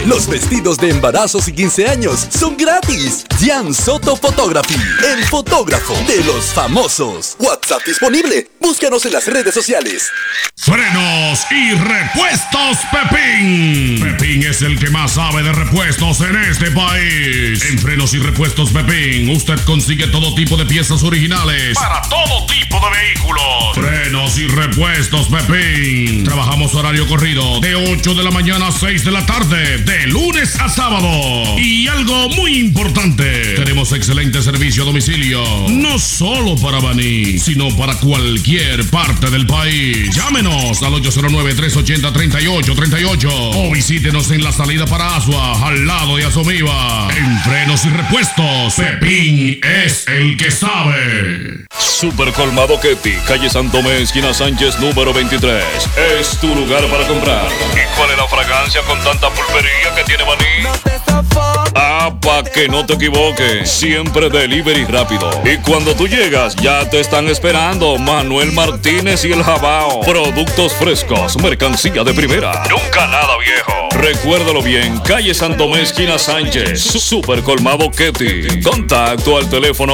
Los vestidos de embarazos y 15 años son gratis. Jan Soto Photography, el fotógrafo de los famosos. WhatsApp disponible. Búscanos en las redes sociales. Frenos y repuestos Pepín. Pepín es el que más sabe de repuestos en este país. En Frenos y repuestos Pepín, usted consigue todo tipo de piezas originales para todo tipo de vehículos. Frenos y repuestos Pepín. Trabajamos horario corrido de 8 de la mañana a 6 de la tarde, de lunes a sábado. Y algo muy importante, tenemos excelente servicio a domicilio, no solo para Baní, sino para cualquier parte del país. Llámenos al 809-380-3838 o visítenos en la salida para Asua, al lado de Asomiva. En Frenos y repuestos, Pepín es el que sabe. Super Colmado Ketty, calle San Tomé, esquina Sánchez, número 23. Es tu lugar para comprar. ¿Y cuál es la fragancia con tanta pulpería que tiene Baní? Pa' que no te equivoques, siempre delivery rápido. Y cuando tú llegas, ya te están esperando Manuel Martínez y el Jabao. Productos frescos, mercancía de primera. Nunca nada viejo. Recuérdalo bien, calle San Tomé, esquina Sánchez. Super Colmado Ketty. Contacto al teléfono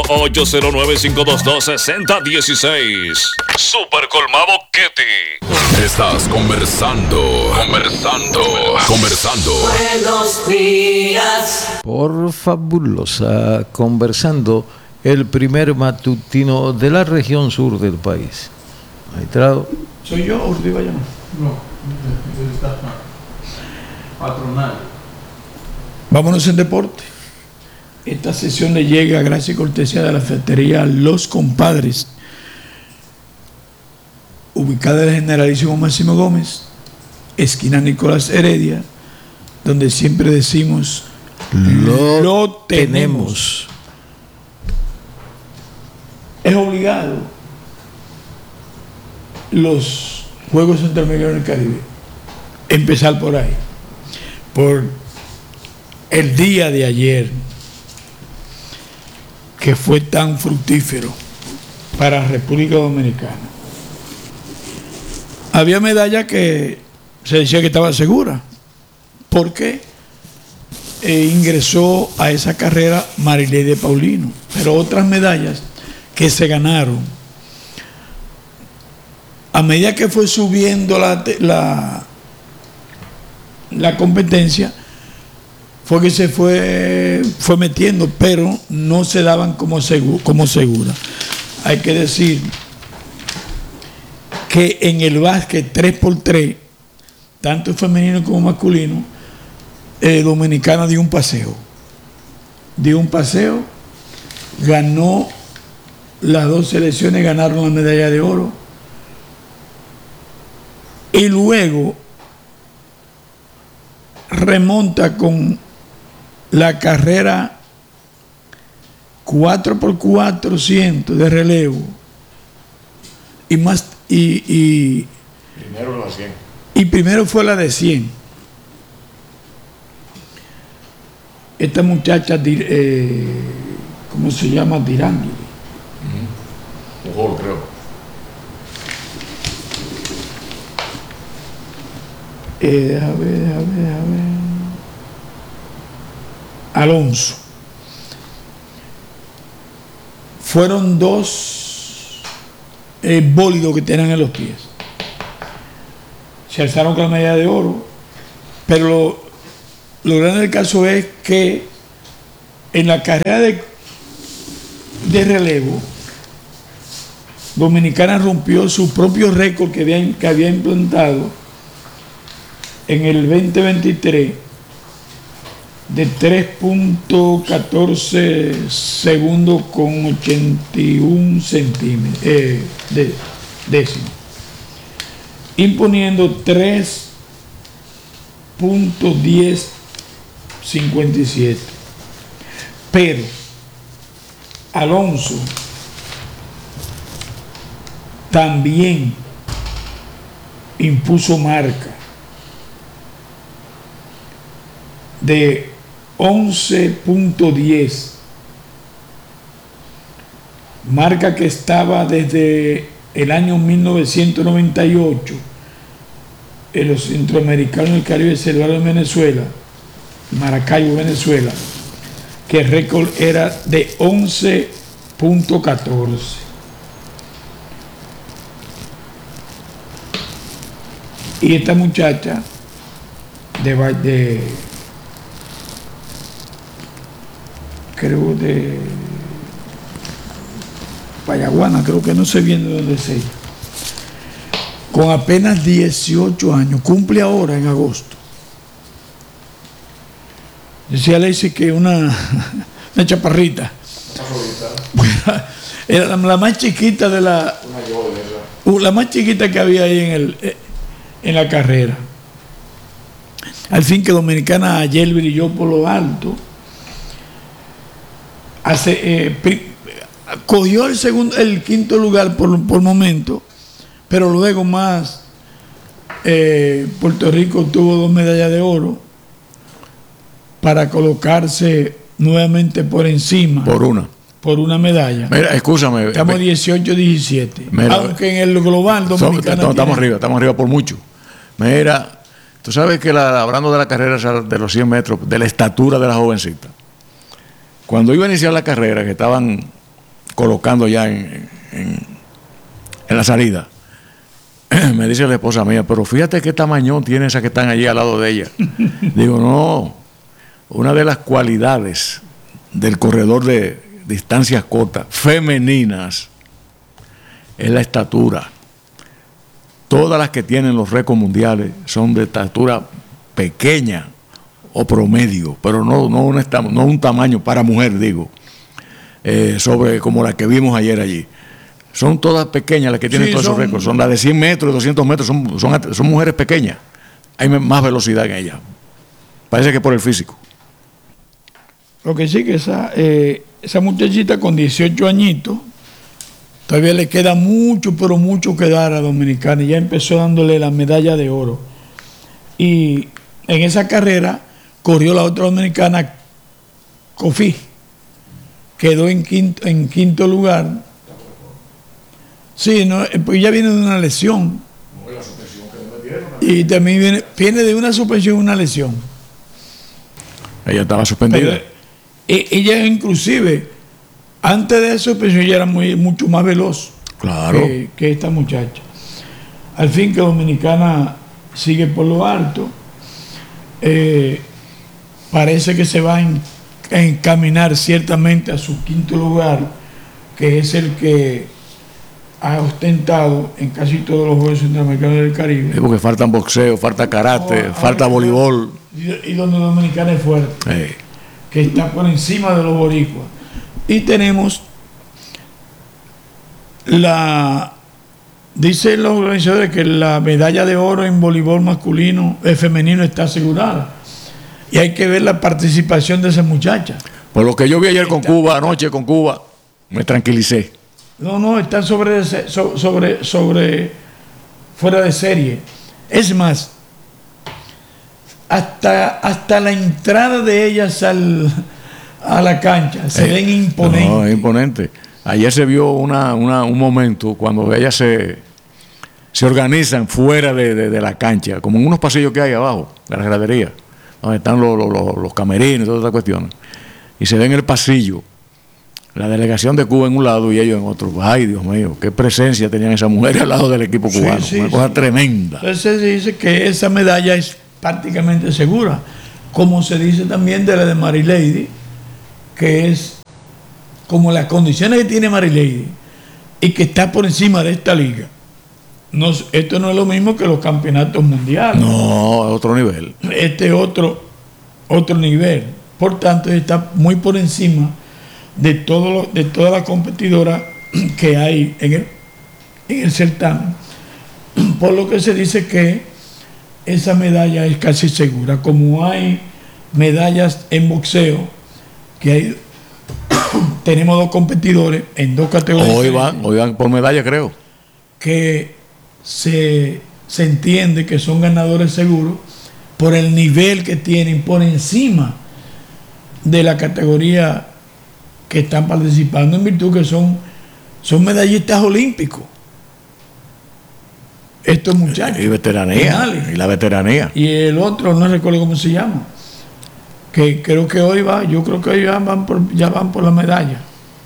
809-522-6016. Super Colmado Ketty. Estás conversando. Buenos días. Por Fabulosa, conversando, el primer matutino de la región sur del país. Maestrado. ¿Soy yo o usted va a llamar? No, está patronal. Vámonos en deporte. Esta sesión le llega gracias y cortesía de la ferretería Los Compadres, ubicada en el Generalísimo Máximo Gómez, esquina Nicolás Heredia, donde siempre decimos lo tenemos. Es obligado los Juegos Centroamericanos del Caribe empezar por ahí, por el día de ayer, que fue tan fructífero para República Dominicana. Había medalla que se decía que estaba segura, porque ingresó a esa carrera Marileide Paulino, pero otras medallas que se ganaron a medida que fue subiendo la competencia, fue que se fue metiendo, pero no se daban como segura. Hay que decir que en el básquet 3x3, tanto femenino como masculino, Dominicana dio un paseo, ganó, las dos selecciones ganaron la medalla de oro, y luego remonta con la carrera 4x400 de relevo primero la 100. Y primero fue la de 100. Esta muchacha, ¿cómo se llama? Dirandi. Mejor, creo. Déjame ver. Alonso. Fueron dos bólidos que tenían en los pies. Se alzaron con la medalla de oro, pero lo grande del caso es que en la carrera de relevo, Dominicana rompió su propio récord que había implantado en el 2023 de 3.14 segundos con 81 décimos, imponiendo 3.1057. Pero Alonso también impuso marca de 11.10, marca que estaba desde el año 1998 en los centroamericanos del Caribe celebrados en Venezuela, Maracaibo, Venezuela, que el récord era de 11.14. Y esta muchacha creo de Payaguana, creo que no sé bien de dónde es ella, con apenas 18 años, cumple ahora en agosto. Decía Lacey que una chaparrita. Era la más chiquita de la más chiquita que había ahí en la carrera. Al fin que Dominicana ayer brilló por lo alto. Cogió el quinto lugar por momento, pero luego más Puerto Rico tuvo 2 medallas de oro para colocarse nuevamente por encima. Por una medalla. Mira, escúchame. Estamos 18-17. Aunque en el global Dominicana estamos arriba por mucho. Mira, tú sabes que hablando de la carrera de los 100 metros, de la estatura de la jovencita, cuando iba a iniciar la carrera, que estaban colocando ya en la salida, me dice la esposa mía, pero fíjate qué tamañón tiene esa que están allí al lado de ella. Digo, no, una de las cualidades del corredor de distancias cortas, femeninas, es la estatura. Todas las que tienen los récords mundiales son de estatura pequeña o promedio, pero no un tamaño para mujer, digo, sobre como la que vimos ayer allí. Son todas pequeñas las que tienen todos esos récords. Son las de 100 metros, 200 metros, son mujeres pequeñas. Hay más velocidad en ellas. Parece que por el físico. Lo que sí que esa muchachita con 18 añitos, todavía le queda mucho, pero mucho que dar a Dominicana. Y ya empezó dándole la medalla de oro. Y en esa carrera corrió la otra dominicana, Kofi. Quedó en quinto lugar. Sí, no, pues ya viene de una lesión. Y también viene de una suspensión y una lesión. Ella estaba suspendida. Pero ella inclusive, antes de la suspensión, ella era mucho más veloz. Claro. Que esta muchacha. Al fin que Dominicana sigue por lo alto. Parece que se va a encaminar ciertamente a su quinto lugar, que es el que ha ostentado en casi todos los Juegos Centroamericanos del Caribe. Sí, porque faltan boxeo, falta karate, falta voleibol. Y donde Dominicana es fuerte, que está por encima de los boricuas. Y tenemos dicen los organizadores que la medalla de oro en voleibol femenino está asegurada. Y hay que ver la participación de esa muchacha. Por lo que yo vi ayer anoche con Cuba, me tranquilicé. No, está sobre fuera de serie. Es más, hasta la entrada de ellas a la cancha se ven imponentes. No, es imponente. Ayer se vio un momento cuando ellas se organizan fuera de la cancha, como en unos pasillos que hay abajo, de la gradería, donde están los camerinos y todas esas cuestiones. Y se ve en el pasillo la delegación de Cuba en un lado y ellos en otro. Ay, Dios mío, qué presencia tenían esas mujeres al lado del equipo cubano. Una cosa tremenda. Entonces se dice que esa medalla es prácticamente segura, como se dice también de la de Marilady, que es como las condiciones que tiene Marilady y que está por encima de esta liga. Esto no es lo mismo que los campeonatos mundiales. No, es otro nivel. Este es otro nivel. Por tanto, está muy por encima de todas las competidoras que hay en el certamen. Por lo que se dice que esa medalla es casi segura. Como hay medallas en boxeo, que tenemos 2 competidores en 2 categorías. Hoy van por medalla, creo. Que se entiende que son ganadores seguros por el nivel que tienen por encima de la categoría que están participando, en virtud que son medallistas olímpicos. Estos muchachos. Y veteranía. Y la veteranía. Y el otro, no recuerdo cómo se llama. que creo que hoy yo creo que hoy ya van por la medalla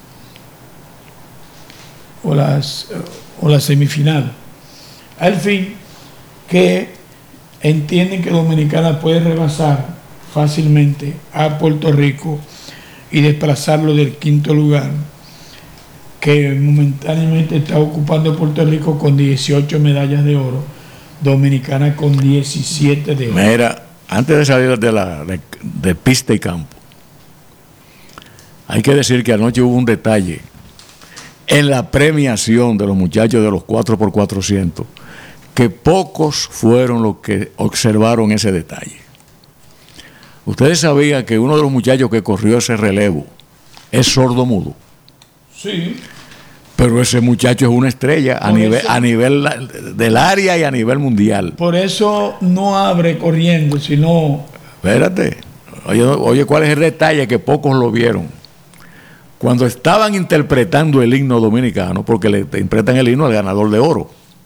o la semifinal. Al fin, que entienden que Dominicana puede rebasar fácilmente a Puerto Rico y desplazarlo del quinto lugar, que momentáneamente está ocupando Puerto Rico con 18 medallas de oro, Dominicana con 17 de oro. Mira, antes de salir de pista y campo, hay que decir que anoche hubo un detalle en la premiación de los muchachos de los 4x400, que pocos fueron los que observaron ese detalle. Ustedes sabían que uno de los muchachos que corrió ese relevo es sordo-mudo. Sí. Pero ese muchacho es una estrella a nivel del área y a nivel mundial. Por eso no abre corriendo, sino... Espérate. Oye, ¿cuál es el detalle que pocos lo vieron? Cuando estaban interpretando el himno dominicano, porque le interpretan el himno al ganador de oro,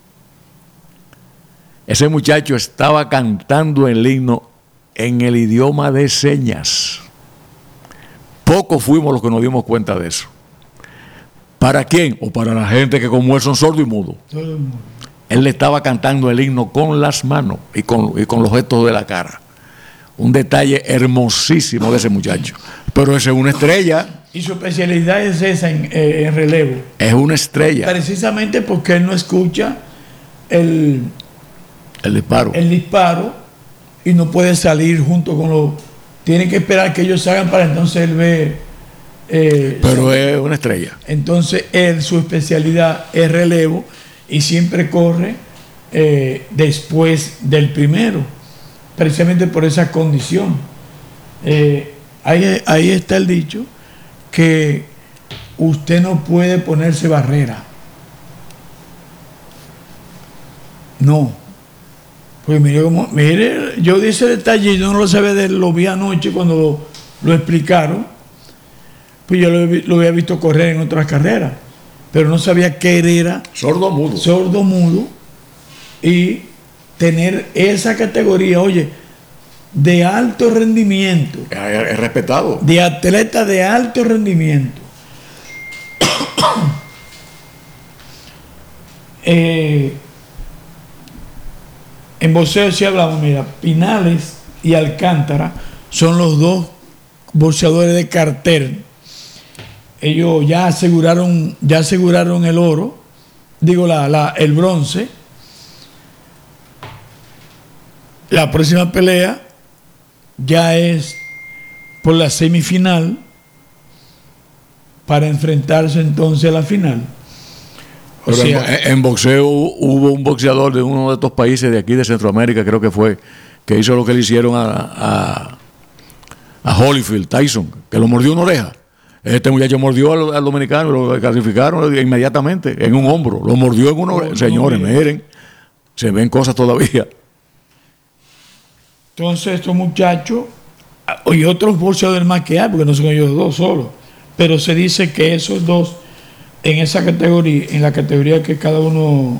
ese muchacho estaba cantando el himno en el idioma de señas. Pocos fuimos los que nos dimos cuenta de eso. ¿Para quién? O para la gente que como él son sordo y mudo. Él le estaba cantando el himno con las manos y con los gestos de la cara. Un detalle hermosísimo de ese muchacho. Pero ese es una estrella. Y su especialidad es esa en relevo. Es una estrella. Precisamente porque él no escucha el disparo y no puede salir junto con los... Tiene que esperar que ellos salgan para entonces él ver... pero es una estrella. Entonces su especialidad es relevo y siempre corre después del primero, precisamente por esa condición. Ahí está el dicho que usted no puede ponerse barrera. No. Pues mire, yo di ese detalle, yo no lo sabía, lo vi anoche cuando lo explicaron. Pues yo lo había visto correr en otras carreras, pero no sabía que él era sordo-mudo y tener esa categoría, oye, de alto rendimiento. Es respetado. De atleta de alto rendimiento. En boxeo sí hablamos, mira, Pinales y Alcántara son los dos boxeadores de cartel. Ellos ya aseguraron el oro, digo el bronce. La próxima pelea ya es por la semifinal para enfrentarse entonces a la final. Pero en boxeo hubo un boxeador de uno de estos países de aquí de Centroamérica, creo que fue, que hizo lo que le hicieron a Holyfield, Tyson, que lo mordió una oreja. Este muchacho mordió al dominicano, lo clasificaron inmediatamente en un hombro, lo mordió en una oreja. Señores, miren, se ven cosas todavía. Entonces estos muchachos y otros boxeadores más que hay, porque no son ellos dos solos, pero se dice que esos dos en esa categoría, en la categoría que cada uno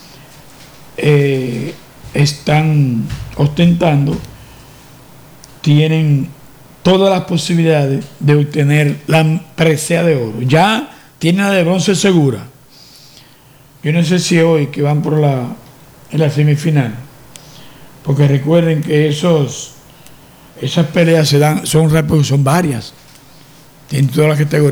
están ostentando, tienen todas las posibilidades de obtener la presea de oro. Ya tienen la de bronce segura. Yo no sé si hoy que van en la semifinal, porque recuerden que esas peleas son varias, tienen todas las categorías.